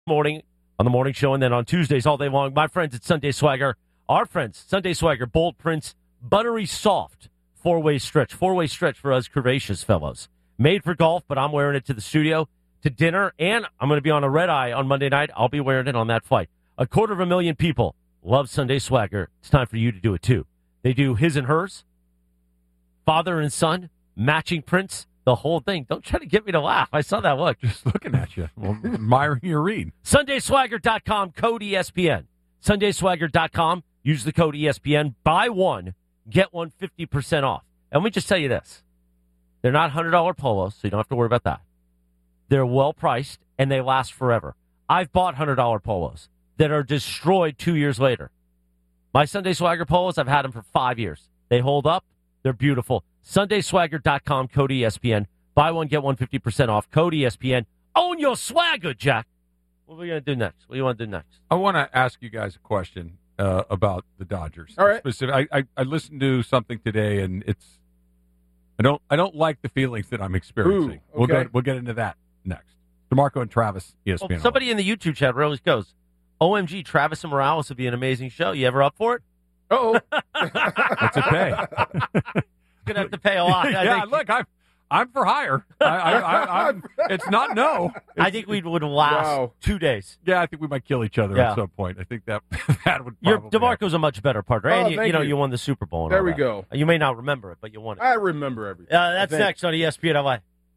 morning on the morning show, and then on Tuesdays all day long, my friends at Sunday Swagger, our friends, Sunday Swagger, Bold Prince, Buttery Soft, four-way stretch for us curvaceous fellows. Made for golf, but I'm wearing it to the studio, to dinner, and I'm going to be on a red eye on Monday night. I'll be wearing it on that flight. 250,000 people love Sunday Swagger. It's time for you to do it too. They do his and hers, father and son, matching prints, the whole thing. Don't try to get me to laugh. I saw that look. Just looking at you, admiring your read. SundaySwagger.com, code ESPN. SundaySwagger.com, use the code ESPN. Buy one, get one 50% off. And let me just tell you this. They're not $100 polos, so you don't have to worry about that. They're well-priced, and they last forever. I've bought $100 polos that are destroyed 2 years later. My Sunday Swagger polos, I've had them for 5 years. They hold up. They're beautiful. SundaySwagger.com, code ESPN. Buy one, get one 50% off. Code ESPN. Own your swagger, Jack. What are we going to do next? What do you want to do next? I want to ask you guys a question about the Dodgers. All right. I listened to something today, and I don't like the feelings that I'm experiencing. Ooh, okay. We'll get into that next. DeMarco and Travis, ESPN. Well, somebody in the YouTube chat always goes, OMG, Travis and Morales would be an amazing show. You ever up for it? Uh-oh. That's a pay. Going to have to pay a lot. Yeah, look, I'm for hire. It's not no. I think we would last 2 days. Yeah, I think we might kill each other at some point. I think that would probably DeMarco's a much better partner. And you won the Super Bowl. And there all we that. go. You may not remember it, but you won it. I remember everything. That's next on ESPN LA.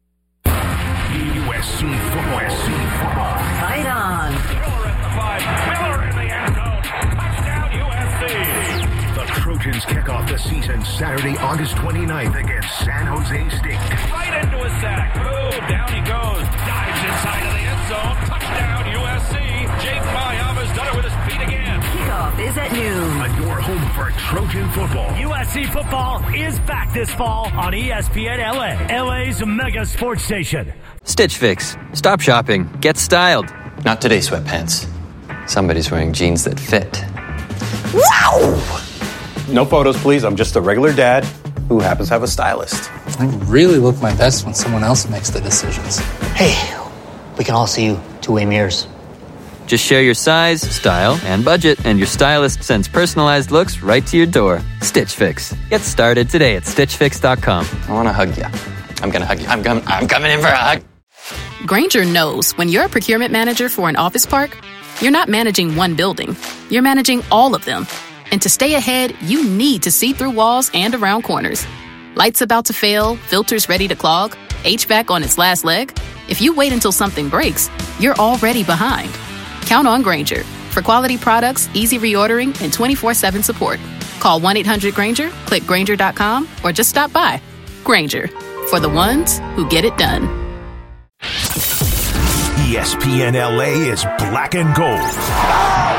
USC football. Fight on. Miller at the 5. Miller in the end zone. Touchdown USC. The Trojans kick off the season Saturday, August 29th against San Jose State. Right into a sack. Boom. Down he goes. Dives inside of the end zone. Touchdown USC. Jake Mayava's done it with his feet again. Kickoff is at noon. On your home for Trojan football. USC football is back this fall on ESPN LA. LA's mega sports station. Stitch Fix. Stop shopping. Get styled. Not today, sweatpants. Somebody's wearing jeans that fit. Wow! No photos, please. I'm just a regular dad who happens to have a stylist. I really look my best when someone else makes the decisions. Hey, we can all see you two-way mirrors. Just share your size, style, and budget, and your stylist sends personalized looks right to your door. Stitch Fix. Get started today at StitchFix.com. I want to hug you. I'm going to hug you. I'm coming in for a hug. Grainger knows when you're a procurement manager for an office park, you're not managing one building. You're managing all of them. And to stay ahead, you need to see through walls and around corners. Lights about to fail, filters ready to clog, HVAC on its last leg. If you wait until something breaks, you're already behind. Count on Grainger for quality products, easy reordering, and 24/7 support. Call 1-800-GRAINGER, click Grainger.com, or just stop by. Grainger, for the ones who get it done. ESPN LA is black and gold.